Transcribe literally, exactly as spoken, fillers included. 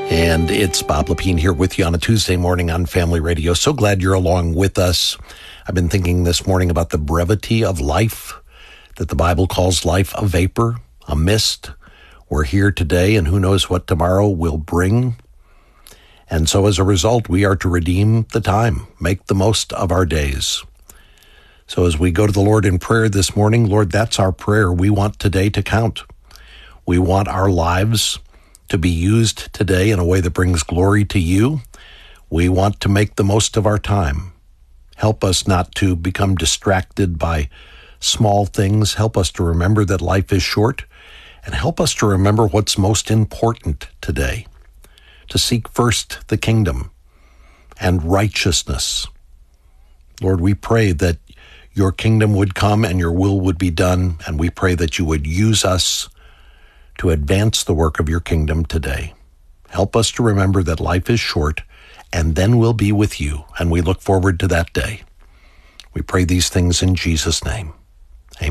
And it's Bob Lepine here with you on a Tuesday morning on Family Radio. So glad you're along with us. I've been thinking this morning about the brevity of life, that the Bible calls life a vapor, a mist. We're here today, and who knows what tomorrow will bring. And so as a result, we are to redeem the time, make the most of our days. So as we go to the Lord in prayer this morning, Lord, that's our prayer. We want today to count. We want our lives to be used today in a way that brings glory to you. We want to make the most of our time. Help us not to become distracted by small things. Help us to remember that life is short, and help us to remember what's most important today. To seek first the kingdom and righteousness. Lord, we pray that your kingdom would come and your will would be done, and we pray that you would use us to advance the work of your kingdom today. Help us to remember that life is short, and then we'll be with you, and we look forward to that day. We pray these things in Jesus' name.